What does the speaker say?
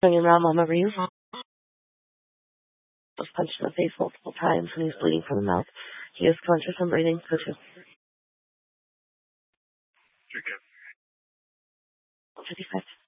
Going around Mama Reeves was punched in the face multiple times and he's bleeding from the mouth. He is conscious and breathing. Coaches. 55.